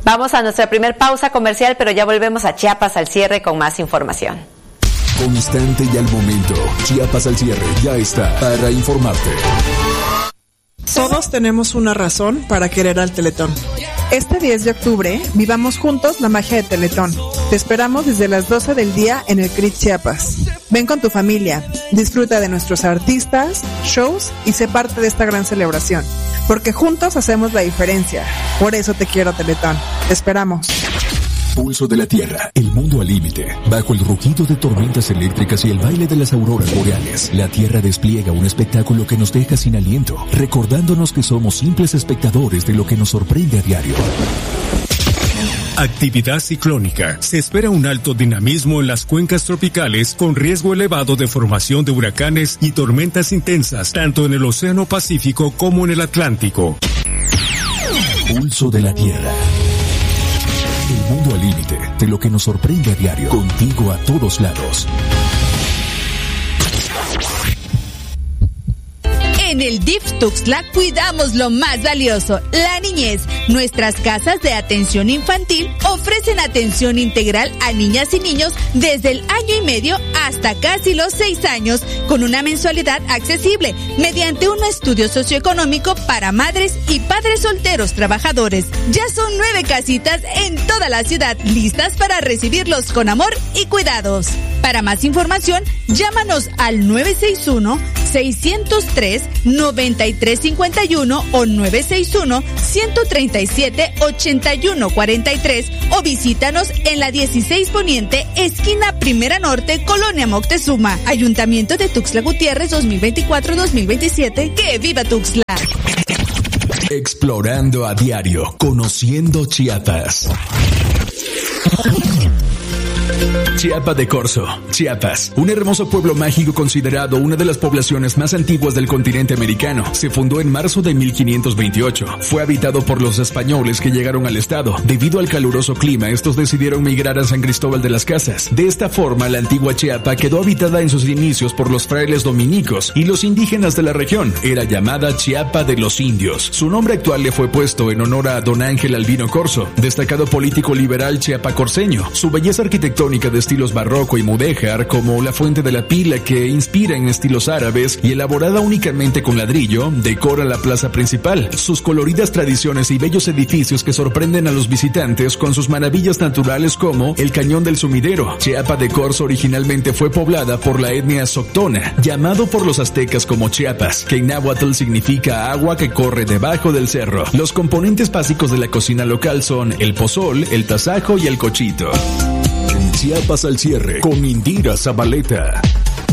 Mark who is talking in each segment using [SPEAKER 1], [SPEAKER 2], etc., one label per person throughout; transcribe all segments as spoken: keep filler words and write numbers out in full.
[SPEAKER 1] Vamos a nuestra primer pausa comercial, pero ya volvemos a Chiapas al cierre con más información.
[SPEAKER 2] Constante y al momento. Chiapas al cierre ya está para informarte.
[SPEAKER 3] Todos tenemos una razón para querer al Teletón. Este diez de octubre, vivamos juntos la magia de Teletón. Te esperamos desde las doce del día en el C R I T Chiapas. Ven con tu familia, disfruta de nuestros artistas, shows y sé parte de esta gran celebración. Porque juntos hacemos la diferencia. Por eso te quiero, Teletón. Te esperamos.
[SPEAKER 2] Pulso de la Tierra, el mundo al límite. Bajo el rugido de tormentas eléctricas y el baile de las auroras boreales, la Tierra despliega un espectáculo que nos deja sin aliento, recordándonos que somos simples espectadores de lo que nos sorprende a diario.
[SPEAKER 4] Actividad ciclónica. Se espera un alto dinamismo en las cuencas tropicales con riesgo elevado de formación de huracanes y tormentas intensas, tanto en el Océano Pacífico como en el Atlántico.
[SPEAKER 2] Pulso de la Tierra. El mundo al límite de lo que nos sorprende a diario. Contigo a todos lados.
[SPEAKER 5] En el D I F Tuxtla cuidamos lo más valioso, la niñez. Nuestras casas de atención infantil ofrecen atención integral a niñas y niños desde el año y medio hasta casi los seis años, con una mensualidad accesible, mediante un estudio socioeconómico para madres y padres solteros trabajadores. Ya son nueve casitas en toda la ciudad, listas para recibirlos con amor y cuidados. Para más información, llámanos al nueve seis uno, seis cero tres, nueve tres cinco uno o nueve seis uno, uno tres siete, ocho uno cuatro tres o visítanos en la dieciséis Poniente, esquina Primera Norte, Colonia Moctezuma. Ayuntamiento de Tuxtla Gutiérrez dos mil veinticuatro dos mil veintisiete. ¡Que viva Tuxtla!
[SPEAKER 2] Explorando a diario, conociendo Chiapas. Chiapa de Corzo, Chiapas, un hermoso pueblo mágico considerado una de las poblaciones más antiguas del continente americano. Se fundó en marzo de mil quinientos veintiocho. Fue habitado por los españoles que llegaron al estado. Debido al caluroso clima, estos decidieron migrar a San Cristóbal de las Casas. De esta forma, la antigua Chiapa quedó habitada en sus inicios por los frailes dominicos y los indígenas de la región. Era llamada Chiapa de los Indios. Su nombre actual le fue puesto en honor a don Ángel Albino Corzo, destacado político liberal chiapacorseño. Su belleza arquitectónica de estilos barroco y mudéjar, como la Fuente de la Pila, que inspira en estilos árabes y elaborada únicamente con ladrillo, decora la plaza principal. Sus coloridas tradiciones y bellos edificios que sorprenden a los visitantes con sus maravillas naturales como el Cañón del Sumidero. Chiapa de Corzo originalmente fue poblada por la etnia Soctona, llamado por los aztecas como Chiapas, que en náhuatl significa agua que corre debajo del cerro. Los componentes básicos de la cocina local son el pozol, el tasajo y el cochito. Chiapas al cierre con Indira Zabaleta.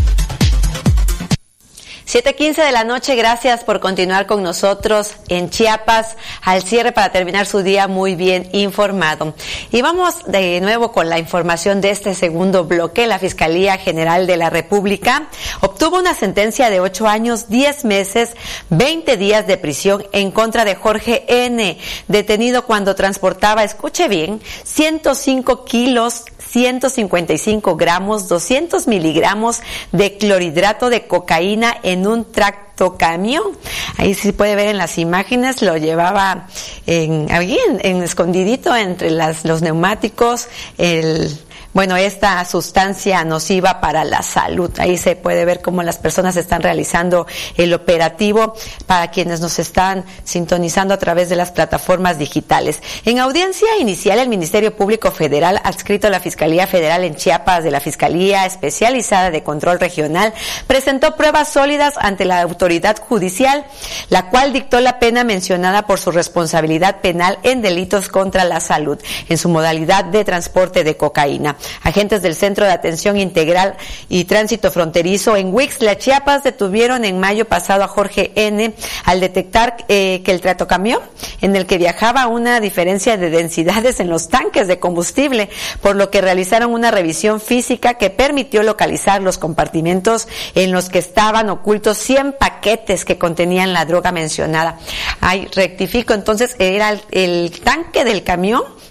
[SPEAKER 1] siete quince de la noche, gracias por continuar con nosotros en Chiapas al cierre para terminar su día muy bien informado. Y vamos de nuevo con la información de este segundo bloque. La Fiscalía General de la República obtuvo una sentencia de ocho años, diez meses, veinte días de prisión en contra de Jorge N., detenido cuando transportaba, escuche bien, ciento cinco kilos, ciento cincuenta y cinco gramos, doscientos miligramos de clorhidrato de cocaína en un tractocamión. Ahí se puede ver en las imágenes, lo llevaba en, ahí en, en escondidito entre las, los neumáticos, el... Bueno, esta sustancia nociva para la salud. Ahí se puede ver cómo las personas están realizando el operativo para quienes nos están sintonizando a través de las plataformas digitales. En audiencia inicial, el Ministerio Público Federal, adscrito a la Fiscalía Federal en Chiapas de la Fiscalía Especializada de Control Regional, presentó pruebas sólidas ante la autoridad judicial, la cual dictó la pena mencionada por su responsabilidad penal en delitos contra la salud, en su modalidad de transporte de cocaína. Agentes del Centro de Atención Integral y Tránsito Fronterizo en Huixtla, Chiapas, detuvieron en mayo pasado a Jorge N. al detectar eh, que el tractocamión en el que viajaba una diferencia de densidades en los tanques de combustible, por lo que realizaron una revisión física que permitió localizar los compartimentos en los que estaban ocultos cien paquetes que contenían la droga mencionada. Ay, rectifico, entonces era el, el tanque del camión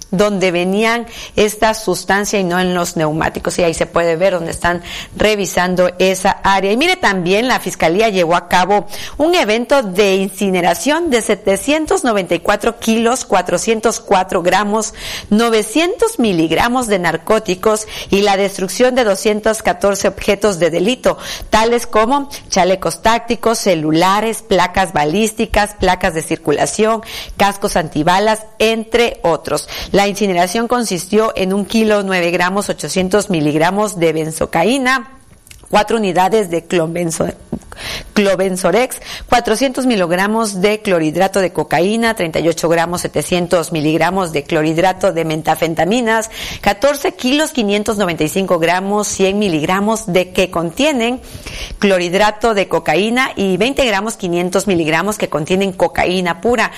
[SPEAKER 1] donde venían esta sustancia y no en los neumáticos, y ahí se puede ver donde están revisando esa área. Y mire, también la Fiscalía llevó a cabo un evento de incineración de setecientos noventa y cuatro kilos, cuatrocientos cuatro gramos, novecientos miligramos de narcóticos y la destrucción de doscientos catorce objetos de delito, tales como chalecos tácticos, celulares, placas balísticas, placas de circulación, cascos antibalas, entre otros. La incineración consistió en un kilo nueve gramos, ochocientos miligramos de benzocaína, cuatro unidades de clobenzo, clobenzorex, cuatrocientos miligramos de clorhidrato de cocaína, treinta y ocho gramos, setecientos miligramos de clorhidrato de metafetaminas, catorce kilos, quinientos noventa y cinco gramos, cien miligramos de que contienen clorhidrato de cocaína y veinte gramos, quinientos miligramos que contienen cocaína pura,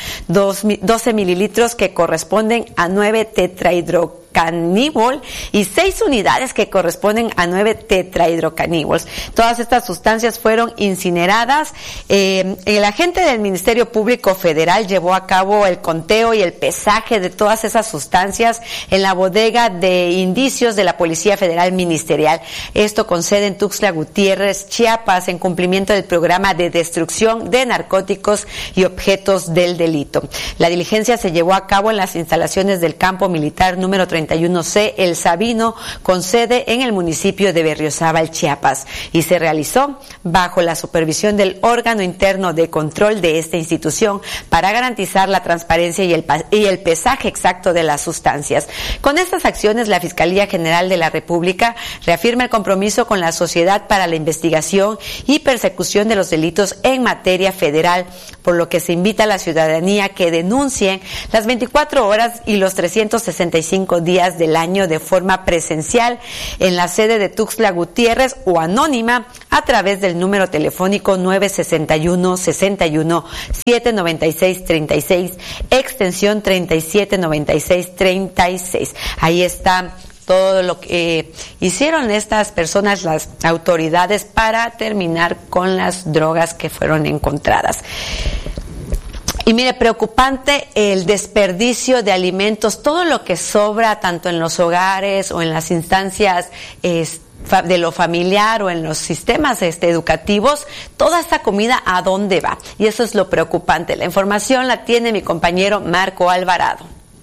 [SPEAKER 1] doce mililitros que corresponden a nueve tetrahidrocanabinol caníbol y seis unidades que corresponden a nueve tetrahidrocaníbols. Todas estas sustancias fueron incineradas. Eh, el agente del Ministerio Público Federal llevó a cabo el conteo y el pesaje de todas esas sustancias en la bodega de indicios de la Policía Federal Ministerial. Esto con sede en Tuxtla Gutiérrez, Chiapas, en cumplimiento del programa de destrucción de narcóticos y objetos del delito. La diligencia se llevó a cabo en las instalaciones del campo militar número treinta y uno C, El Sabino, con sede en el municipio de Berriozábal, Chiapas, y se realizó bajo la supervisión del órgano interno de control de esta institución para garantizar la transparencia y el, y el pesaje exacto de las sustancias. Con estas acciones, la Fiscalía General de la República reafirma el compromiso con la sociedad para la investigación y persecución de los delitos en materia federal, por lo que se invita a la ciudadanía que denuncien las veinticuatro horas y los trescientos sesenta y cinco días del año de forma presencial en la sede de Tuxtla Gutiérrez o anónima a través del número telefónico nueve seis uno, seis uno, siete nueve seis, tres seis, extensión treinta y siete noventa y seis treinta y seis. Ahí está todo lo que eh, hicieron estas personas, las autoridades, para terminar con las drogas que fueron encontradas. Y mire, preocupante el desperdicio de alimentos, todo lo que sobra tanto en los hogares o en las instancias eh, de lo familiar o en los sistemas este, educativos, toda esta comida, ¿a dónde va? Y eso es lo preocupante. La información la tiene mi compañero Marco Alvarado.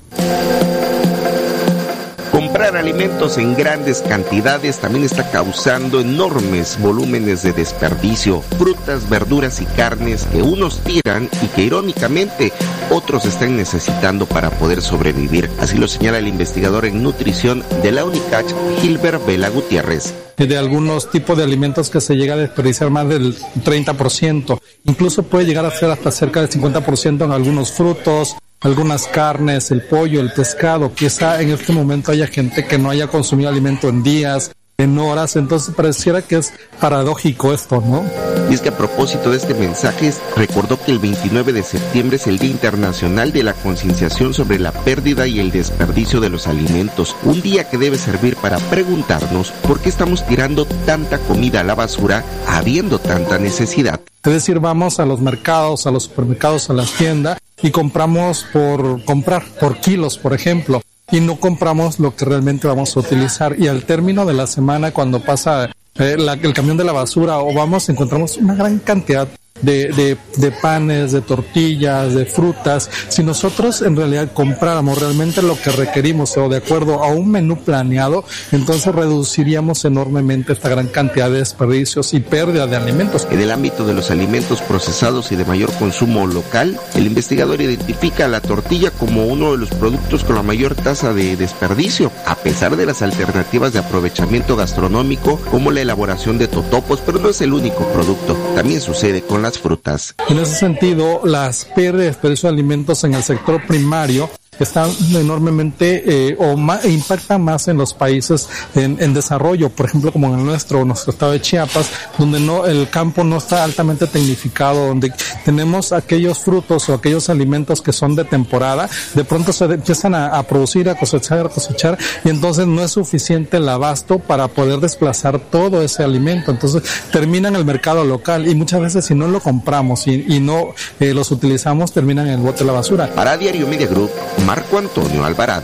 [SPEAKER 6] Comprar alimentos en grandes cantidades también está causando enormes volúmenes de desperdicio. Frutas, verduras y carnes que unos tiran y que irónicamente otros están necesitando para poder sobrevivir. Así lo señala el investigador en nutrición de la UNICACH, Gilbert Vela Gutiérrez.
[SPEAKER 7] De algunos tipos de alimentos que se llega a desperdiciar más del treinta por ciento. Incluso puede llegar a ser hasta cerca del cincuenta por ciento en algunos frutos, algunas carnes, el pollo, el pescado. Quizá en este momento haya gente que no haya consumido alimento en días, en horas, entonces pareciera que es paradójico esto, ¿no?
[SPEAKER 6] Y es que a propósito de este mensaje, recordó que el veintinueve de septiembre es el Día Internacional de la Concienciación sobre la pérdida y el desperdicio de los alimentos, un día que debe servir para preguntarnos por qué estamos tirando tanta comida a la basura habiendo tanta necesidad.
[SPEAKER 7] Es decir, vamos a los mercados, a los supermercados, a las tiendas y compramos por comprar, por kilos, por ejemplo, y no compramos lo que realmente vamos a utilizar. Y al término de la semana, cuando pasa eh, la, el camión de la basura o vamos, encontramos una gran cantidad de, de, de panes, de tortillas, de frutas. Si nosotros en realidad compráramos realmente lo que requerimos o de acuerdo a un menú planeado, entonces reduciríamos enormemente esta gran cantidad de desperdicios y pérdida de alimentos.
[SPEAKER 6] En el ámbito de los alimentos procesados y de mayor consumo local, el investigador identifica a la tortilla como uno de los productos con la mayor tasa de desperdicio, a pesar de las alternativas de aprovechamiento gastronómico como la elaboración de totopos, pero no es el único producto. También sucede con las frutas.
[SPEAKER 7] En ese sentido, las pérdidas de desperdicio de alimentos en el sector primario están enormemente eh, o más, impactan más en los países en, en desarrollo, por ejemplo como en el nuestro, nuestro estado de Chiapas, donde no el campo no está altamente tecnificado, donde tenemos aquellos frutos o aquellos alimentos que son de temporada, de pronto se empiezan a, a producir, a cosechar, a cosechar, y entonces no es suficiente el abasto para poder desplazar todo ese alimento, entonces termina en el mercado local y muchas veces si no lo compramos y, y no eh, los utilizamos, terminan en el bote de la basura.
[SPEAKER 6] Para Diario Media Group, Marco Antonio Alvarado.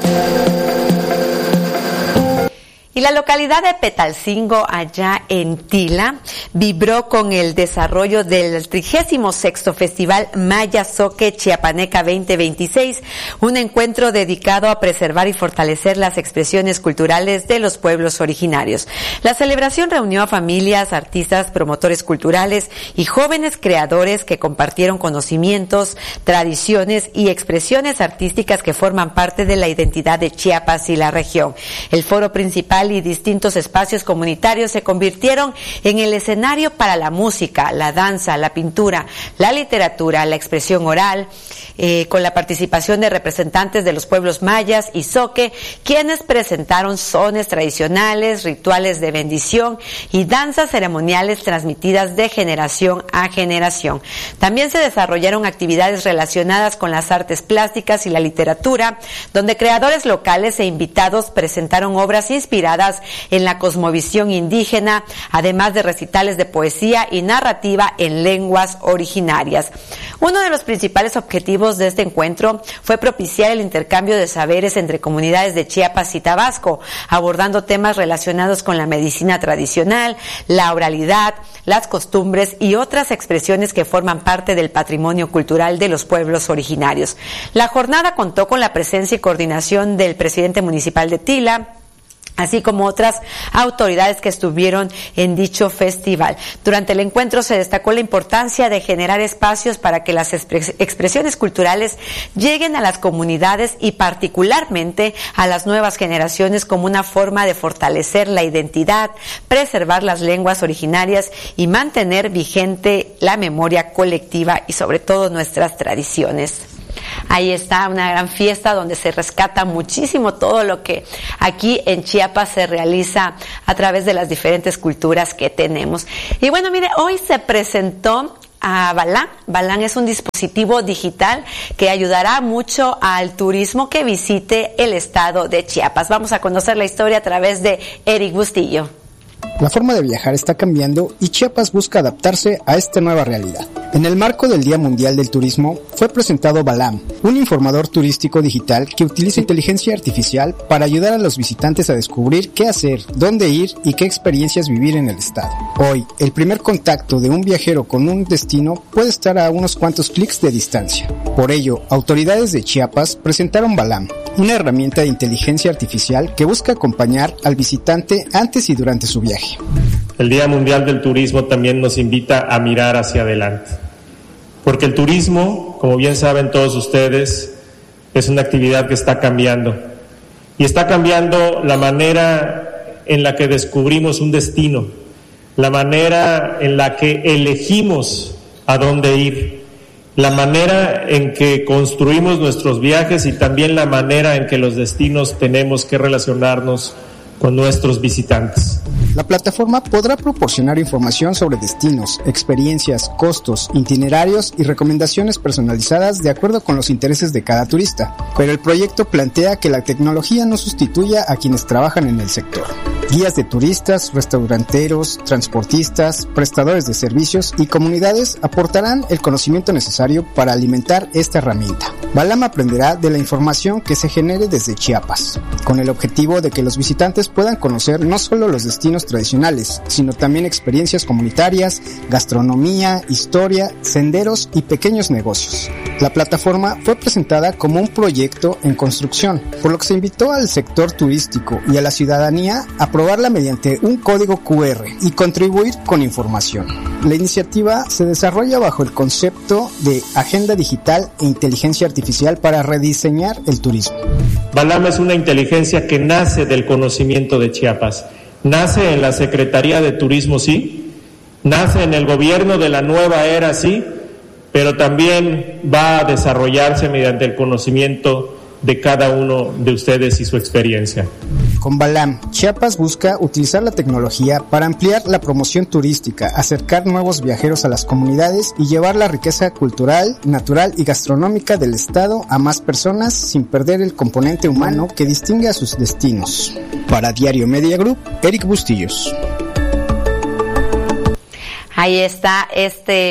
[SPEAKER 1] Y la localidad de Petalcingo, allá en Tila, vibró con el desarrollo del trigésimo sexto Festival Maya Zoque Chiapaneca veinte veintiséis, un encuentro dedicado a preservar y fortalecer las expresiones culturales de los pueblos originarios. La celebración reunió a familias, artistas, promotores culturales y jóvenes creadores que compartieron conocimientos, tradiciones y expresiones artísticas que forman parte de la identidad de Chiapas y la región. El foro principal y distintos espacios comunitarios se convirtieron en el escenario para la música, la danza, la pintura, la literatura, la expresión oral, eh, con la participación de representantes de los pueblos mayas y zoque, quienes presentaron sones tradicionales, rituales de bendición y danzas ceremoniales transmitidas de generación a generación. También se desarrollaron actividades relacionadas con las artes plásticas y la literatura, donde creadores locales e invitados presentaron obras inspiradas en la cosmovisión indígena, además de recitales de poesía y narrativa en lenguas originarias. Uno de los principales objetivos de este encuentro fue propiciar el intercambio de saberes entre comunidades de Chiapas y Tabasco, abordando temas relacionados con la medicina tradicional, la oralidad, las costumbres y otras expresiones que forman parte del patrimonio cultural de los pueblos originarios. La jornada contó con la presencia y coordinación del presidente municipal de Tila, así como otras autoridades que estuvieron en dicho festival. Durante el encuentro se destacó la importancia de generar espacios para que las expres- expresiones culturales lleguen a las comunidades y particularmente a las nuevas generaciones como una forma de fortalecer la identidad, preservar las lenguas originarias y mantener vigente la memoria colectiva y sobre todo nuestras tradiciones. Ahí está una gran fiesta donde se rescata muchísimo todo lo que aquí en Chiapas se realiza a través de las diferentes culturas que tenemos. Y bueno, mire, hoy se presentó a Balán. Balán es un dispositivo digital que ayudará mucho al turismo que visite el estado de Chiapas. Vamos a conocer la historia a través de Eric Bustillo.
[SPEAKER 8] La forma de viajar está cambiando y Chiapas busca adaptarse a esta nueva realidad. En el marco del Día Mundial del Turismo fue presentado Balam, un informador turístico digital que utiliza inteligencia artificial para ayudar a los visitantes a descubrir qué hacer, dónde ir y qué experiencias vivir en el estado. Hoy, el primer contacto de un viajero con un destino puede estar a unos cuantos clics de distancia. Por ello, autoridades de Chiapas presentaron Balam, una herramienta de inteligencia artificial que busca acompañar al visitante antes y durante su viaje.
[SPEAKER 9] El Día Mundial del Turismo también nos invita a mirar hacia adelante, porque el turismo, como bien saben todos ustedes, es una actividad que está cambiando, y está cambiando la manera en la que descubrimos un destino, la manera en la que elegimos a dónde ir, la manera en que construimos nuestros viajes y también la manera en que los destinos tenemos que relacionarnos con nuestros visitantes.
[SPEAKER 8] La plataforma podrá proporcionar información sobre destinos, experiencias, costos, itinerarios y recomendaciones personalizadas de acuerdo con los intereses de cada turista, pero el proyecto plantea que la tecnología no sustituya a quienes trabajan en el sector. Guías de turistas, restauranteros, transportistas, prestadores de servicios y comunidades aportarán el conocimiento necesario para alimentar esta herramienta. Balam aprenderá de la información que se genere desde Chiapas, con el objetivo de que los visitantes puedan conocer no solo los destinos tradicionales, sino también experiencias comunitarias, gastronomía, historia, senderos y pequeños negocios. La plataforma fue presentada como un proyecto en construcción, por lo que se invitó al sector turístico y a la ciudadanía a probarla mediante un código cu erre y contribuir con información. La iniciativa se desarrolla bajo el concepto de Agenda Digital e Inteligencia Artificial para rediseñar el turismo.
[SPEAKER 9] Balam es una inteligencia que nace del conocimiento de Chiapas, nace en la Secretaría de Turismo, sí, nace en el gobierno de la nueva era, sí, pero también va a desarrollarse mediante el conocimiento de cada uno de ustedes y su experiencia.
[SPEAKER 8] Con Balam, Chiapas busca utilizar la tecnología para ampliar la promoción turística, acercar nuevos viajeros a las comunidades y llevar la riqueza cultural, natural y gastronómica del estado a más personas sin perder el componente humano que distingue a sus destinos. Para Diario Media Group, Eric Bustillos.
[SPEAKER 1] Ahí está este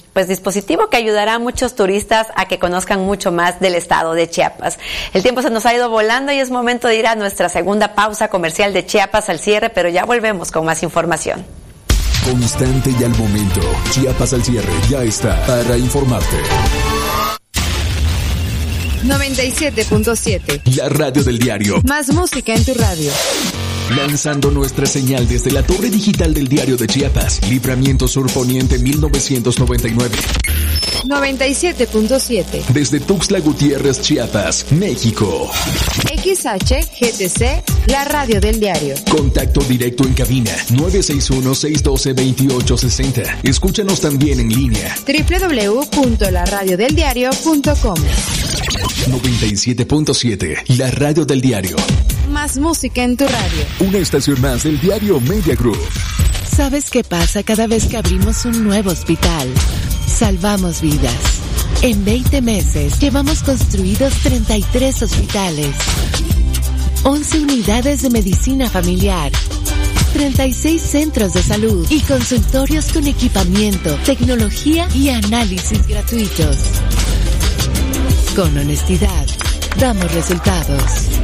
[SPEAKER 1] pues dispositivo que ayudará a muchos turistas a que conozcan mucho más del estado de Chiapas. El tiempo se nos ha ido volando y es momento de ir a nuestra segunda pausa comercial de Chiapas al cierre, pero ya volvemos con más información.
[SPEAKER 2] Constante y al momento. Chiapas al cierre ya está para informarte.
[SPEAKER 10] noventa y siete punto siete.
[SPEAKER 2] La radio del diario.
[SPEAKER 10] Más música en tu radio.
[SPEAKER 2] Lanzando nuestra señal desde la torre digital del Diario de Chiapas, Libramiento Sur Poniente mil novecientos noventa y nueve.
[SPEAKER 10] noventa y siete punto siete.
[SPEAKER 2] Desde Tuxtla Gutiérrez, Chiapas, México.
[SPEAKER 10] X H G T C, la radio del diario.
[SPEAKER 2] Contacto directo en cabina nueve seis uno, seis uno dos, dos ocho seis cero. Escúchanos también en línea.
[SPEAKER 10] doble u doble u doble u punto la radio del diario punto com.
[SPEAKER 2] noventa y siete punto siete, la radio del diario.
[SPEAKER 10] Más música en tu radio.
[SPEAKER 2] Una estación más del diario Media Group.
[SPEAKER 11] ¿Sabes qué pasa cada vez que abrimos un nuevo hospital? Salvamos vidas. En veinte meses llevamos construidos treinta y tres hospitales, once unidades de medicina familiar, treinta y seis centros de salud y consultorios con equipamiento, tecnología y análisis gratuitos. Con honestidad, damos resultados.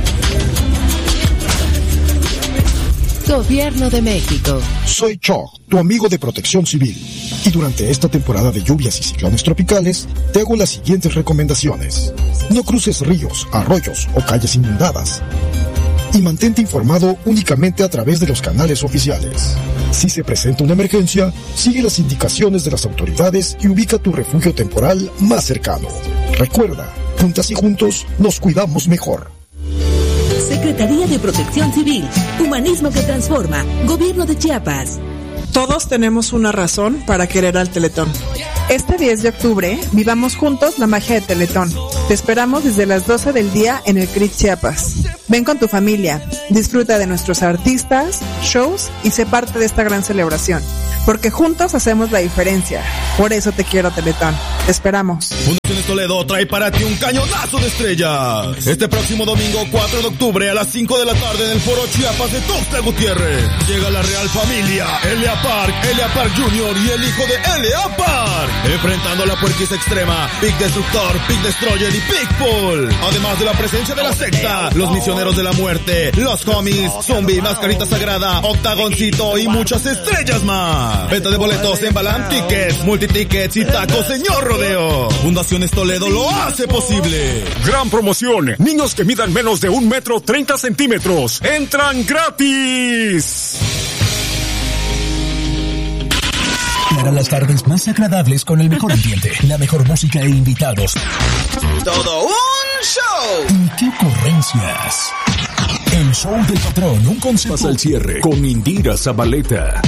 [SPEAKER 11] Gobierno de México.
[SPEAKER 12] Soy Cho, tu amigo de Protección Civil. Y durante esta temporada de lluvias y ciclones tropicales, te hago las siguientes recomendaciones. No cruces ríos, arroyos o calles inundadas. Y mantente informado únicamente a través de los canales oficiales. Si se presenta una emergencia, sigue las indicaciones de las autoridades y ubica tu refugio temporal más cercano. Recuerda, juntas y juntos nos cuidamos mejor.
[SPEAKER 13] Secretaría de Protección Civil, Humanismo que Transforma, Gobierno de Chiapas.
[SPEAKER 3] Todos tenemos una razón para querer al Teletón. Este diez de octubre, vivamos juntos la magia de Teletón. Te esperamos desde las doce del día en el C R I T Chiapas. Ven con tu familia, disfruta de nuestros artistas, shows y sé parte de esta gran celebración. Porque juntos hacemos la diferencia. Por eso te quiero, Teletón. Te esperamos.
[SPEAKER 14] Fundaciones Toledo trae para ti un cañonazo de estrellas. Este próximo domingo cuatro de octubre a las cinco de la tarde en el Foro Chiapas de Tuxtla Gutiérrez. Llega la Real Familia, Elia Park, Elia Park Junior y el hijo de Elia Park. Enfrentando a la puerquiza extrema, Pig Destructor, Pig Destroyer y Pigpool. Además de la presencia de la secta, los misioneros de la muerte, los homies, Zombie, Mascarita Sagrada, Octagoncito y muchas estrellas más. Venta de boletos en Balam Tickets, Multitickets y Taco Señor Rodeo. Fundaciones Toledo lo hace posible.
[SPEAKER 4] Gran promoción. Niños que midan menos de un metro treinta centímetros. ¡Entran gratis!
[SPEAKER 2] Para las tardes más agradables con el mejor ambiente, la mejor música e invitados.
[SPEAKER 14] ¡Todo un show!
[SPEAKER 2] ¿Y qué ocurrencias? El show del patrón, un concepto al cierre con Indira Zabaleta.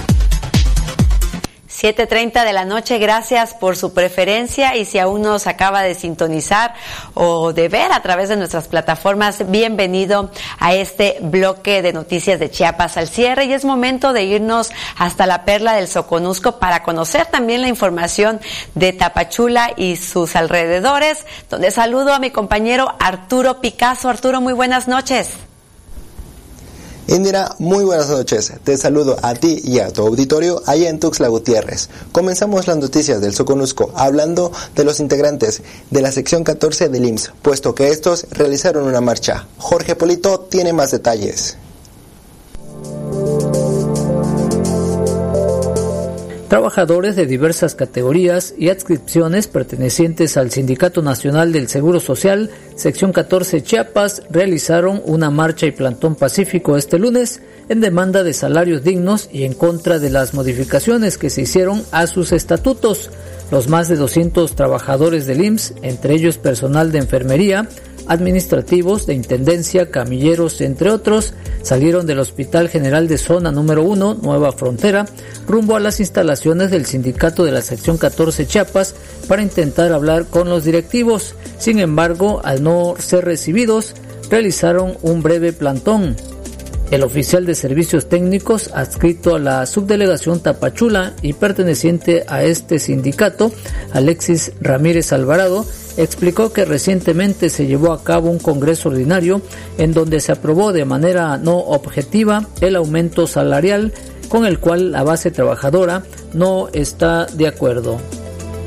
[SPEAKER 1] siete treinta de la noche, gracias por su preferencia y si aún nos acaba de sintonizar o de ver a través de nuestras plataformas, bienvenido a este bloque de noticias de Chiapas al cierre y es momento de irnos hasta la Perla del Soconusco para conocer también la información de Tapachula y sus alrededores, donde saludo a mi compañero Arturo Picasso. Arturo, muy buenas noches.
[SPEAKER 15] Indira, muy buenas noches. Te saludo a ti y a tu auditorio allá en Tuxtla Gutiérrez. Comenzamos las noticias del Soconusco hablando de los integrantes de la sección catorce del I M S S, puesto que estos realizaron una marcha. Jorge Polito tiene más detalles.
[SPEAKER 16] Trabajadores de diversas categorías y adscripciones pertenecientes al Sindicato Nacional del Seguro Social, sección catorce Chiapas, realizaron una marcha y plantón pacífico este lunes en demanda de salarios dignos y en contra de las modificaciones que se hicieron a sus estatutos. Los más de doscientos trabajadores del I M S S, entre ellos personal de enfermería, administrativos, de intendencia, camilleros, entre otros, salieron del Hospital General de Zona número uno, Nueva Frontera, rumbo a las instalaciones del sindicato de la sección catorce Chiapas para intentar hablar con los directivos. Sin embargo, al no ser recibidos, realizaron un breve plantón. El oficial de servicios técnicos adscrito a la subdelegación Tapachula y perteneciente a este sindicato, Alexis Ramírez Alvarado, explicó que recientemente se llevó a cabo un congreso ordinario en donde se aprobó de manera no objetiva el aumento salarial con el cual la base trabajadora no está de acuerdo.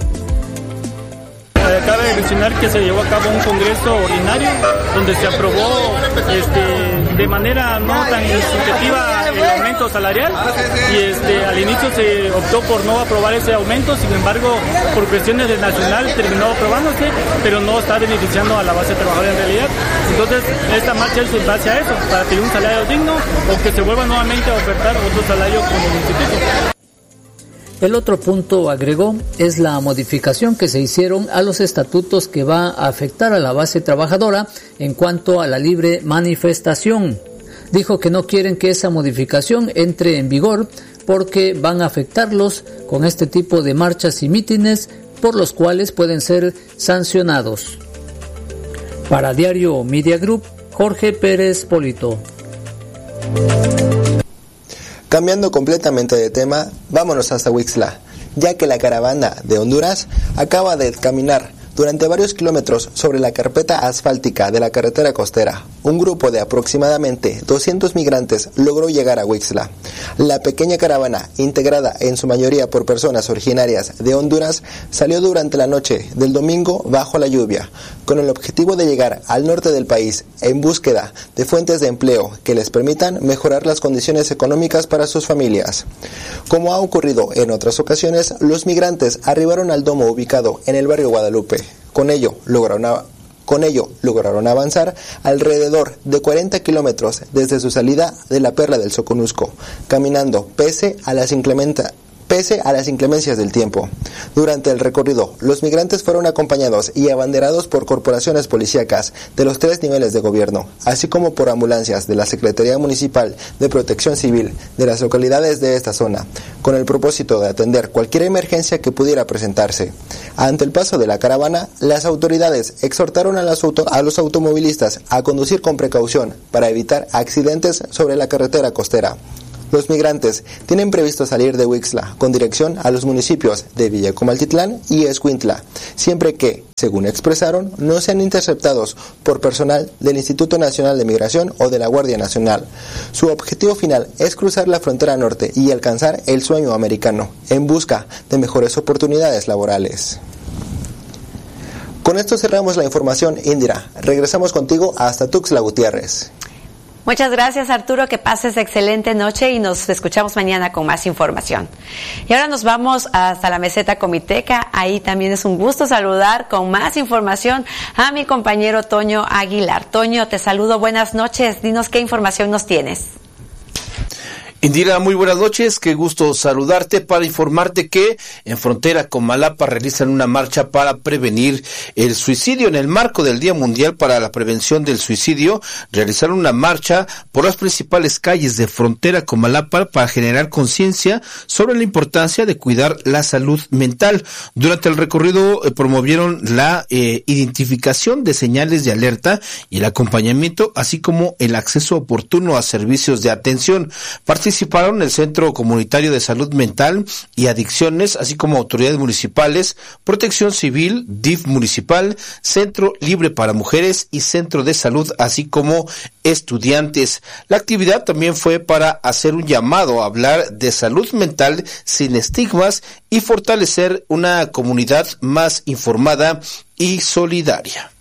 [SPEAKER 17] Cabe mencionar que se llevó a cabo un congreso ordinario donde se aprobó este, de manera no tan significativa el aumento salarial y este, al inicio se optó por no aprobar ese aumento, sin embargo por cuestiones de nacional terminó aprobándose, pero no está beneficiando a la base trabajadora en realidad. Entonces esta marcha es en base a eso, para pedir un salario digno o que se vuelva nuevamente a ofertar otro salario con el instituto.
[SPEAKER 16] El otro punto, agregó, es la modificación que se hicieron a los estatutos que va a afectar a la base trabajadora en cuanto a la libre manifestación. Dijo que no quieren que esa modificación entre en vigor porque van a afectarlos con este tipo de marchas y mítines por los cuales pueden ser sancionados. Para Diario Media Group, Jorge Pérez Polito.
[SPEAKER 15] Cambiando completamente de tema, vámonos hasta Huixla, ya que la caravana de Honduras acaba de caminar durante varios kilómetros sobre la carpeta asfáltica de la carretera costera. Un grupo de aproximadamente doscientos migrantes logró llegar a Huixla. La pequeña caravana, integrada en su mayoría por personas originarias de Honduras, salió durante la noche del domingo bajo la lluvia, con el objetivo de llegar al norte del país en búsqueda de fuentes de empleo que les permitan mejorar las condiciones económicas para sus familias. Como ha ocurrido en otras ocasiones, los migrantes arribaron al domo ubicado en el barrio Guadalupe. Con ello lograron, con ello lograron avanzar alrededor de cuarenta kilómetros desde su salida de la Perla del Soconusco, caminando pese a las inclemencias Pese a las inclemencias del tiempo. Durante el recorrido, los migrantes fueron acompañados y abanderados por corporaciones policíacas de los tres niveles de gobierno, así como por ambulancias de la Secretaría Municipal de Protección Civil de las localidades de esta zona, con el propósito de atender cualquier emergencia que pudiera presentarse. Ante el paso de la caravana, las autoridades exhortaron a, las auto- a los automovilistas a conducir con precaución para evitar accidentes sobre la carretera costera. Los migrantes tienen previsto salir de Huixla con dirección a los municipios de Villacomaltitlán y Escuintla, siempre que, según expresaron, no sean interceptados por personal del Instituto Nacional de Migración o de la Guardia Nacional. Su objetivo final es cruzar la frontera norte y alcanzar el sueño americano, en busca de mejores oportunidades laborales. Con esto cerramos la información, Indira. Regresamos contigo hasta Tuxtla Gutiérrez.
[SPEAKER 1] Muchas gracias, Arturo, que pases excelente noche y nos escuchamos mañana con más información. Y ahora nos vamos hasta la meseta comiteca. Ahí también es un gusto saludar con más información a mi compañero Toño Aguilar. Toño, te saludo, buenas noches. Dinos qué información nos tienes.
[SPEAKER 18] Indira, muy buenas noches, qué gusto saludarte para informarte que en frontera con Malapa realizan una marcha para prevenir el suicidio. En el marco del Día Mundial para la Prevención del Suicidio, realizaron una marcha por las principales calles de frontera con Malapa para generar conciencia sobre la importancia de cuidar la salud mental. Durante el recorrido eh, promovieron la eh, identificación de señales de alerta y el acompañamiento, así como el acceso oportuno a servicios de atención. Participaron el Centro Comunitario de Salud Mental y Adicciones, así como autoridades municipales, Protección Civil, D I F municipal, Centro Libre para Mujeres y Centro de Salud, así como estudiantes. La actividad también fue para hacer un llamado a hablar de salud mental sin estigmas y fortalecer una comunidad más informada y solidaria.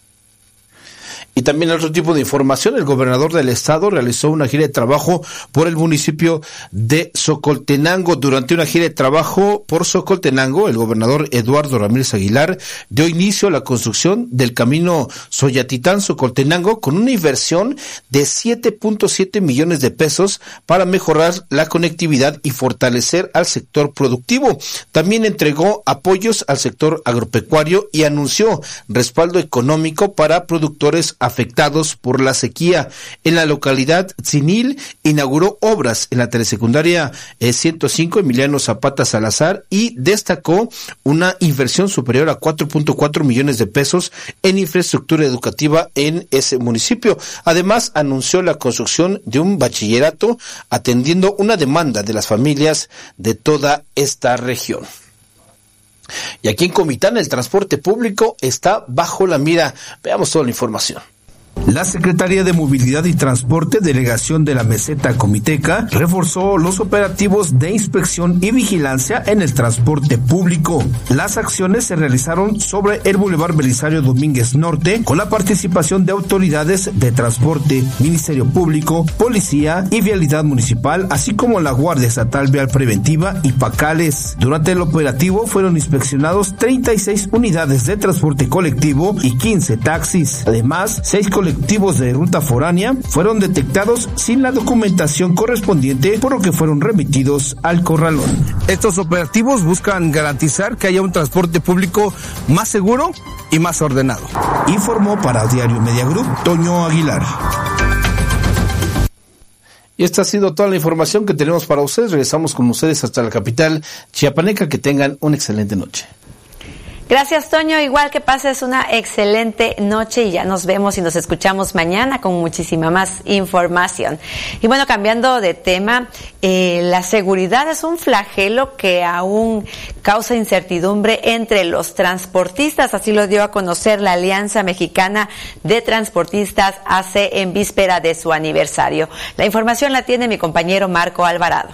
[SPEAKER 18] Y también otro tipo de información, el gobernador del estado realizó una gira de trabajo por el municipio de Socoltenango. Durante una gira de trabajo por Socoltenango, el gobernador Eduardo Ramírez Aguilar dio inicio a la construcción del camino Soyatitán-Socoltenango con una inversión de siete punto siete millones de pesos para mejorar la conectividad y fortalecer al sector productivo. También entregó apoyos al sector agropecuario y anunció respaldo económico para productores afectados por la sequía. En la localidad Tzinil inauguró obras en la telesecundaria eh, ciento cinco Emiliano Zapata Salazar y destacó una inversión superior a cuatro punto cuatro millones de pesos en infraestructura educativa en ese municipio. Además, anunció la construcción de un bachillerato atendiendo una demanda de las familias de toda esta región. Y aquí en Comitán el transporte público está bajo la mira. Veamos toda la información.
[SPEAKER 19] La Secretaría de Movilidad y Transporte, Delegación de la Meseta Comiteca, reforzó los operativos de inspección y vigilancia en el transporte público. Las acciones se realizaron sobre el Boulevard Belisario Domínguez Norte con la participación de autoridades de transporte, Ministerio Público, Policía y Vialidad Municipal, así como la Guardia Estatal Vial Preventiva y Pacales. Durante el operativo fueron inspeccionados treinta y seis unidades de transporte colectivo y quince taxis. Además, seis colectivos de ruta foránea fueron detectados sin la documentación correspondiente, por lo que fueron remitidos al corralón.
[SPEAKER 20] Estos operativos buscan garantizar que haya un transporte público más seguro y más ordenado.
[SPEAKER 19] Informó para Diario Media Group Toño Aguilar.
[SPEAKER 18] Y esta ha sido toda la información que tenemos para ustedes. Regresamos con ustedes hasta la capital chiapaneca. Que tengan una excelente noche.
[SPEAKER 1] Gracias, Toño. Igual que pases una excelente noche y ya nos vemos y nos escuchamos mañana con muchísima más información. Y bueno, cambiando de tema, eh, la seguridad es un flagelo que aún causa incertidumbre entre los transportistas. Así lo dio a conocer la Alianza Mexicana de Transportistas A C en víspera de su aniversario. La información la tiene mi compañero Marco Alvarado.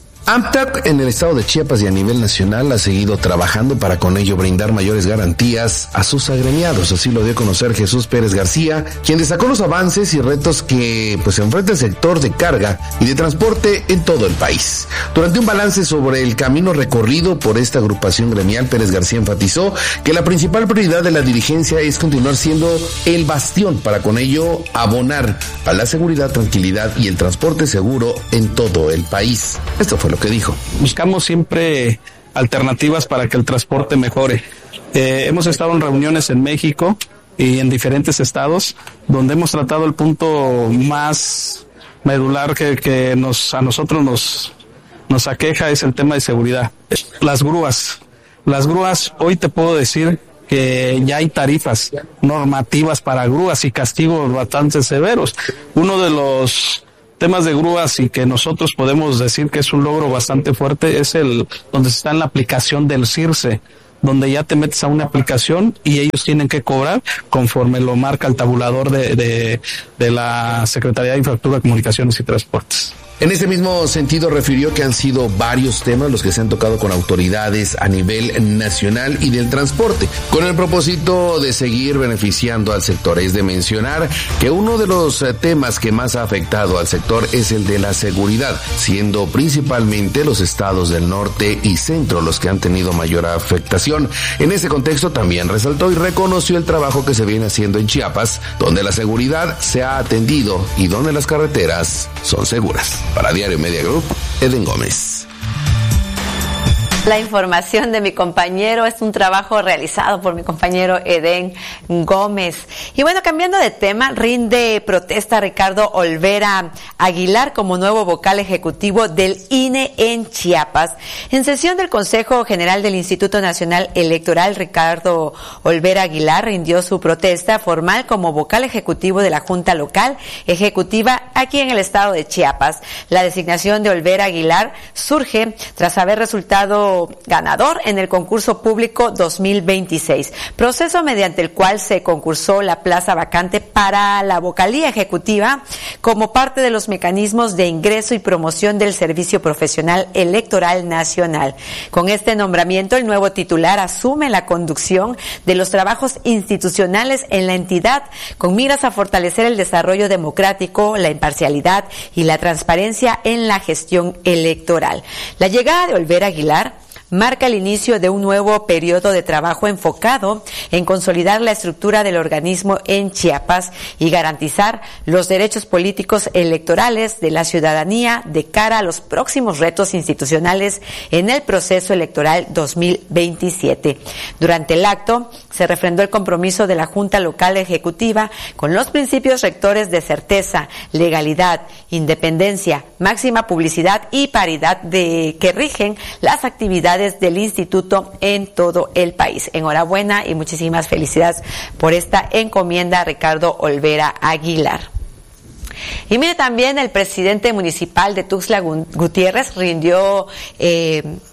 [SPEAKER 21] AMTAC en el estado de Chiapas y a nivel nacional ha seguido trabajando para con ello brindar mayores garantías a sus agremiados. Así lo dio a conocer Jesús Pérez García, quien destacó los avances y retos que pues enfrenta el sector de carga y de transporte en todo el país. Durante un balance sobre el camino recorrido por esta agrupación gremial, Pérez García enfatizó que la principal prioridad de la dirigencia es continuar siendo el bastión para con ello abonar a la seguridad, tranquilidad y el transporte seguro en todo el país. Esto fue lo que dijo.
[SPEAKER 22] Buscamos siempre alternativas para que el transporte mejore. Eh, hemos estado en reuniones en México y en diferentes estados donde hemos tratado el punto más medular que, que nos a nosotros nos nos aqueja es el tema de seguridad. Las grúas. Las grúas, hoy te puedo decir que ya hay tarifas normativas para grúas y castigos bastante severos. Uno de los temas de grúas y que nosotros podemos decir que es un logro bastante fuerte es el donde está en la aplicación del CIRSE, donde ya te metes a una aplicación y ellos tienen que cobrar conforme lo marca el tabulador de, de, de la Secretaría de Infraestructura, Comunicaciones y Transportes.
[SPEAKER 21] En ese mismo sentido refirió que han sido varios temas los que se han tocado con autoridades a nivel nacional y del transporte, con el propósito de seguir beneficiando al sector. Es de mencionar que uno de los temas que más ha afectado al sector es el de la seguridad, siendo principalmente los estados del norte y centro los que han tenido mayor afectación. En ese contexto también resaltó y reconoció el trabajo que se viene haciendo en Chiapas, donde la seguridad se ha atendido y donde las carreteras son seguras. Para Diario Media Group, Eden Gómez.
[SPEAKER 1] La información de mi compañero es un trabajo realizado por mi compañero Eden Gómez. Y bueno, cambiando de tema, rinde protesta Ricardo Olvera Aguilar como nuevo vocal ejecutivo del I N E en Chiapas. En sesión del Consejo General del Instituto Nacional Electoral, Ricardo Olvera Aguilar rindió su protesta formal como vocal ejecutivo de la Junta Local Ejecutiva aquí en el estado de Chiapas. La designación de Olvera Aguilar surge tras haber resultado ganador en el concurso público dos mil veintiséis, proceso mediante el cual se concursó la plaza vacante para la vocalía ejecutiva como parte de los mecanismos de ingreso y promoción del Servicio Profesional Electoral Nacional. Con este nombramiento, el nuevo titular asume la conducción de los trabajos institucionales en la entidad, con miras a fortalecer el desarrollo democrático, la imparcialidad y la transparencia en la gestión electoral. La llegada de Olvera Aguilar marca el inicio de un nuevo periodo de trabajo enfocado en consolidar la estructura del organismo en Chiapas y garantizar los derechos políticos electorales de la ciudadanía de cara a los próximos retos institucionales en el proceso electoral dos mil veintisiete. Durante el acto se refrendó el compromiso de la Junta Local Ejecutiva con los principios rectores de certeza, legalidad, independencia, máxima publicidad y paridad de que rigen las actividades del instituto en todo el país. Enhorabuena y muchísimas felicidades por esta encomienda, Ricardo Olvera Aguilar. Y mire, también el presidente municipal de Tuxtla Gutiérrez rindió eh,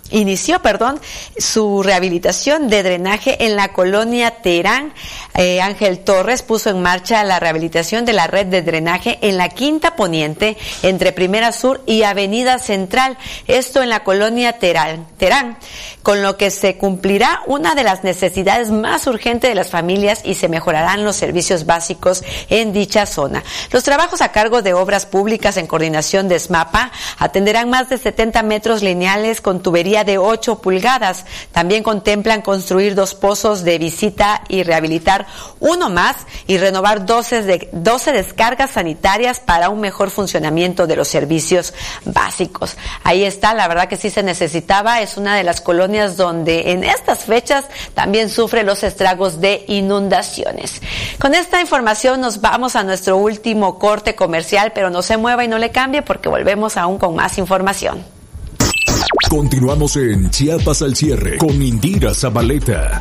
[SPEAKER 1] inició, perdón, su rehabilitación de drenaje en la colonia Terán. Eh, Ángel Torres puso en marcha la rehabilitación de la red de drenaje en la Quinta Poniente, entre Primera Sur y Avenida Central, esto en la colonia Terán, Terán, con lo que se cumplirá una de las necesidades más urgentes de las familias y se mejorarán los servicios básicos en dicha zona. Los trabajos a cargo de Obras Públicas en coordinación de SMAPA atenderán más de setenta metros lineales con tubería de ocho pulgadas. También contemplan construir dos pozos de visita y rehabilitar uno más y renovar doce, de, doce descargas sanitarias para un mejor funcionamiento de los servicios básicos. Ahí está, la verdad que sí se necesitaba, es una de las colonias donde en estas fechas también sufre los estragos de inundaciones. Con esta información nos vamos a nuestro último corte comercial, pero no se mueva y no le cambie porque volvemos aún con más información.
[SPEAKER 2] Continuamos en Chiapas al cierre con Indira Zabaleta.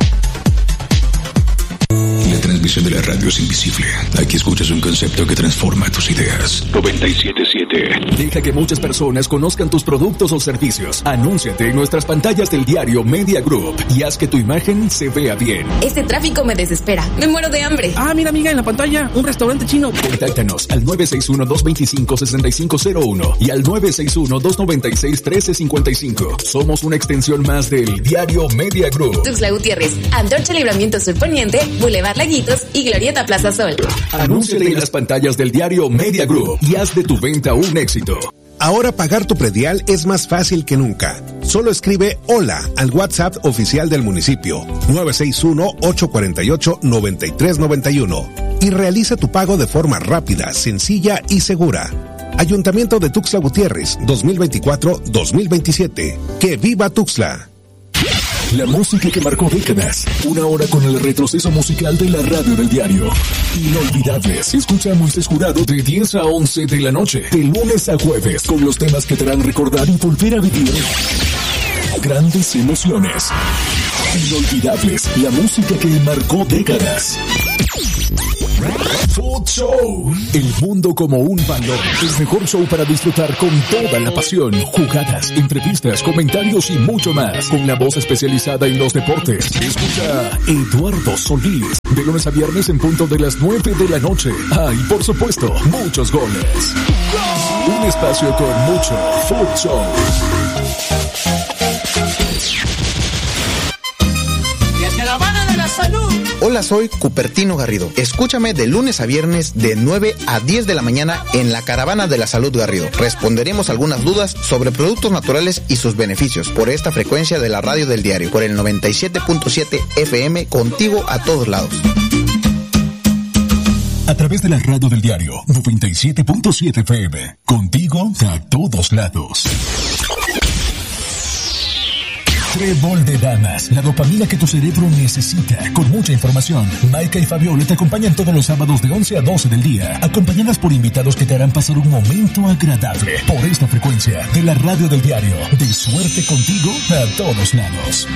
[SPEAKER 5] La transmisión de la radio es invisible. Aquí escuchas un concepto que transforma tus ideas. noventa y siete punto siete.
[SPEAKER 2] Deja que muchas personas conozcan tus productos o servicios. Anúnciate en nuestras pantallas del diario Media Group y haz que tu imagen se vea bien.
[SPEAKER 7] Este tráfico me desespera. Me muero de hambre.
[SPEAKER 20] Ah, mira, amiga, en la pantalla, un restaurante chino.
[SPEAKER 2] Contáctanos al nueve seis uno, dos dos cinco, seis cinco cero uno y al nueve seis uno, dos nueve seis, uno tres cinco cinco. Somos una extensión más del diario Media Group.
[SPEAKER 7] Tuxtla Gutiérrez, Antorcha Libramiento Sur Poniente, Boulevard Laguitos y Glorieta Plaza Sol.
[SPEAKER 2] Anúnciate en las pantallas del diario Media Group y haz de tu venta un éxito.
[SPEAKER 23] Ahora pagar tu predial es más fácil que nunca. Solo escribe hola al WhatsApp oficial del municipio nueve seis uno, ocho cuatro ocho, nueve tres nueve uno y realiza tu pago de forma rápida, sencilla y segura. Ayuntamiento de Tuxtla Gutiérrez, dos mil veinticuatro a dos mil veintisiete. ¡Que viva Tuxtla!
[SPEAKER 2] La música que marcó décadas. Una hora con el retroceso musical de la radio del diario. Inolvidables. Escucha a Moisés Jurado de diez a once de la noche. De lunes a jueves. Con los temas que te harán recordar y volver a vivir grandes emociones. Inolvidables. La música que marcó décadas. Food Show. El mundo como un balón. El mejor show para disfrutar con toda la pasión. Jugadas, entrevistas, comentarios y mucho más. Con la voz especializada en los deportes. Escucha Eduardo Solís. De lunes a viernes en punto de las nueve de la noche. Ah, y por supuesto, muchos goles. Un espacio con mucho Food Show.
[SPEAKER 24] Caravana de la Salud.
[SPEAKER 25] Hola, soy Cupertino Garrido. Escúchame de lunes a viernes de nueve a diez de la mañana en la Caravana de la Salud Garrido. Responderemos algunas dudas sobre productos naturales y sus beneficios por esta frecuencia de la radio del diario, por el noventa y siete punto siete F M, contigo a todos lados.
[SPEAKER 2] A través de la radio del diario noventa y siete punto siete F M, contigo a todos lados. Trébol de Damas, la dopamina que tu cerebro necesita, con mucha información. Maika y Fabiola te acompañan todos los sábados de once a doce del día, acompañadas por invitados que te harán pasar un momento agradable por esta frecuencia de la radio del diario. De suerte contigo a todos lados.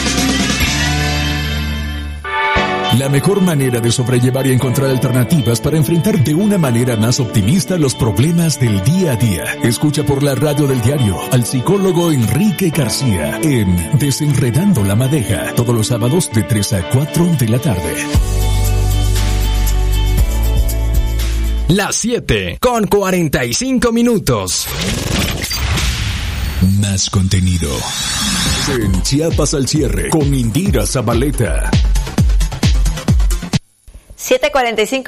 [SPEAKER 2] La mejor manera de sobrellevar y encontrar alternativas para enfrentar de una manera más optimista los problemas del día a día. Escucha por la radio del diario al psicólogo Enrique García en Desenredando la Madeja, todos los sábados de tres a cuatro de la tarde.
[SPEAKER 26] Las siete con cuarenta y cinco minutos.
[SPEAKER 2] Más contenido en Chiapas al cierre con Indira Zabaleta.
[SPEAKER 1] siete cuarenta y cinco